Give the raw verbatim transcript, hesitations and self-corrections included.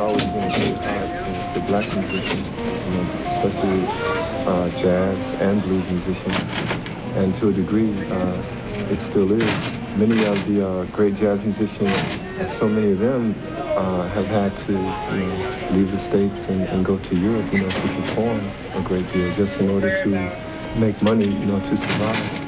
always been very hard for, for black musicians, you know, especially uh, jazz and blues musicians. And to a degree, uh, it still is. Many of the uh, great jazz musicians, so many of them uh, have had to, you know, leave the States and, and go to Europe, you know, to perform a great deal just in order to make money, you know, to survive.